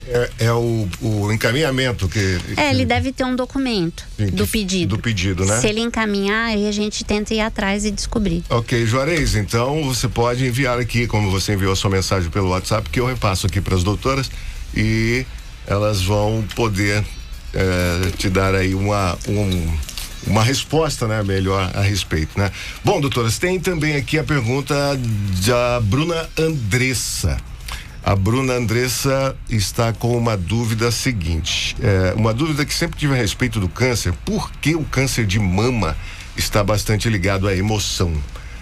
É o encaminhamento que... ele deve ter um documento do pedido. Do pedido, né? Se ele encaminhar, aí a gente tenta ir atrás e descobrir. Ok, Juarez, então você pode enviar aqui, como você enviou a sua mensagem pelo WhatsApp, que eu repasso aqui para as doutoras e elas vão poder te dar aí uma resposta, né, melhor a respeito, né? Bom, doutoras, tem também aqui a pergunta da Bruna Andressa. A Bruna Andressa está com uma dúvida seguinte, uma dúvida que sempre tive a respeito do câncer: por que o câncer de mama está bastante ligado à emoção?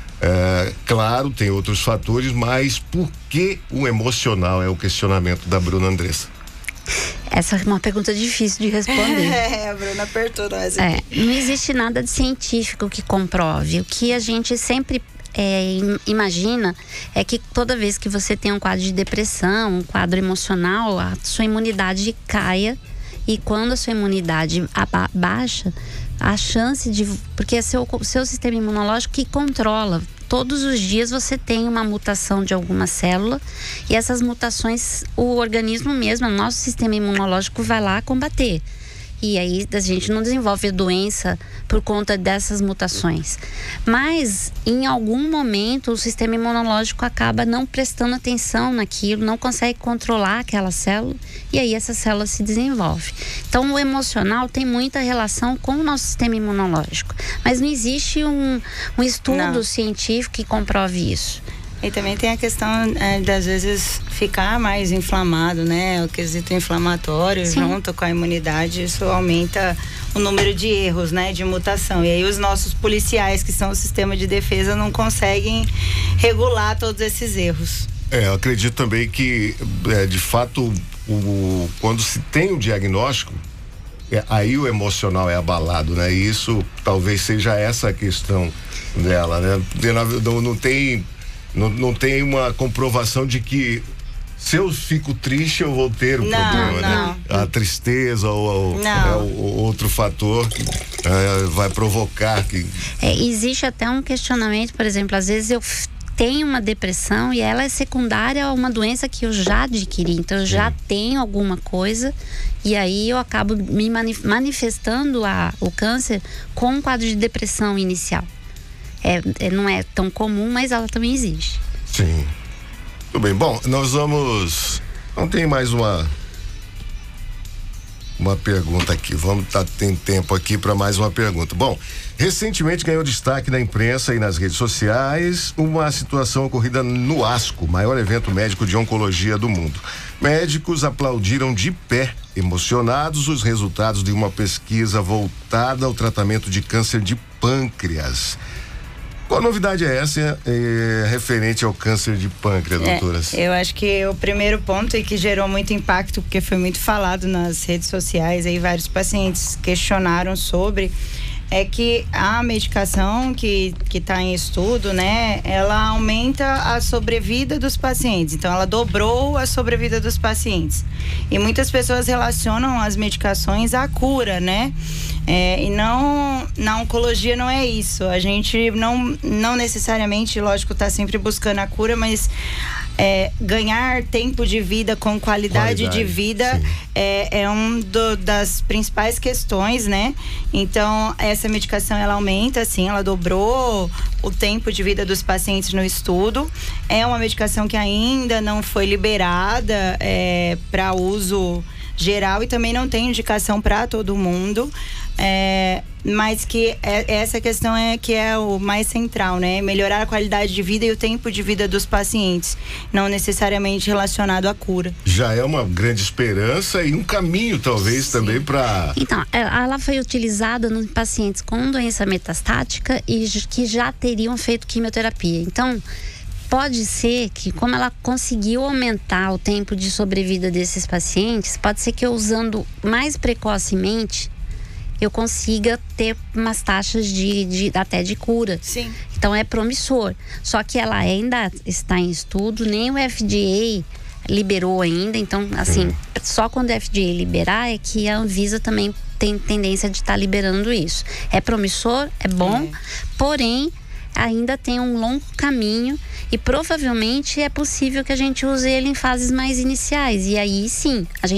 Claro, tem outros fatores, mas por que o emocional? É o questionamento da Bruna Andressa. Essa é uma pergunta difícil de responder. A Bruna apertou nós. Não existe nada de científico que comprove. O que a gente sempre imagina é que toda vez que você tem um quadro de depressão, um quadro emocional, a sua imunidade caia, e quando a sua imunidade baixa, a chance de... porque é o seu sistema imunológico que controla. Todos os dias você tem uma mutação de alguma célula, e essas mutações, o organismo mesmo, o nosso sistema imunológico vai lá combater. E aí a gente não desenvolve doença por conta dessas mutações. Mas em algum momento o sistema imunológico acaba não prestando atenção naquilo, não consegue controlar aquela célula, e aí essa célula se desenvolve. Então o emocional tem muita relação com o nosso sistema imunológico. Mas não existe um estudo científico que comprove isso. E também tem a questão de às vezes ficar mais inflamado, né? O quesito inflamatório, sim, junto com a imunidade, isso aumenta o número de erros, né? De mutação. E aí os nossos policiais, que são o sistema de defesa, não conseguem regular todos esses erros. Eu acredito também que, de fato, quando se tem o diagnóstico, aí o emocional é abalado, né? E isso talvez seja essa a questão dela, né? Não tem uma comprovação de que se eu fico triste eu vou ter um problema, né? A tristeza ou outro fator vai provocar que... existe até um questionamento, por exemplo, às vezes eu tenho uma depressão e ela é secundária a uma doença que eu já adquiri, então eu já tenho alguma coisa, e aí eu acabo me manifestando o câncer com um quadro de depressão inicial. Não é tão comum, mas ela também existe. Sim. Tudo bem. Bom, nós vamos... Não tem mais uma pergunta aqui. Tem tempo aqui para mais uma pergunta. Bom, recentemente ganhou destaque na imprensa e nas redes sociais uma situação ocorrida no ASCO, maior evento médico de oncologia do mundo. Médicos aplaudiram de pé, emocionados, os resultados de uma pesquisa voltada ao tratamento de câncer de pâncreas. Qual novidade é essa referente ao câncer de pâncreas, doutoras? Eu acho que o primeiro ponto, e que gerou muito impacto, porque foi muito falado nas redes sociais, aí vários pacientes questionaram sobre, é que a medicação que está em estudo, né, ela aumenta a sobrevida dos pacientes. Então, ela dobrou a sobrevida dos pacientes. E muitas pessoas relacionam as medicações à cura, né? E não, na oncologia não é isso. A gente não necessariamente, lógico, está sempre buscando a cura, mas ganhar tempo de vida com qualidade de vida é das principais questões, né? Então, essa medicação, ela aumenta, sim, ela dobrou o tempo de vida dos pacientes no estudo. É uma medicação que ainda não foi liberada para uso geral, e também não tem indicação para todo mundo. Mas que essa questão que é o mais central, né? Melhorar a qualidade de vida e o tempo de vida dos pacientes, não necessariamente relacionado à cura. Já é uma grande esperança e um caminho, talvez, sim, também para... Então, ela foi utilizada nos pacientes com doença metastática e que já teriam feito quimioterapia. Então, pode ser que, como ela conseguiu aumentar o tempo de sobrevida desses pacientes, pode ser que eu, usando mais precocemente, eu consiga ter umas taxas até de cura. Sim. Então é promissor. Só que ela ainda está em estudo, nem o FDA liberou ainda. Então, assim, só quando o FDA liberar é que a Anvisa também tem tendência de estar liberando isso. É promissor, é bom, porém ainda tem um longo caminho e provavelmente é possível que a gente use ele em fases mais iniciais. E aí sim, a gente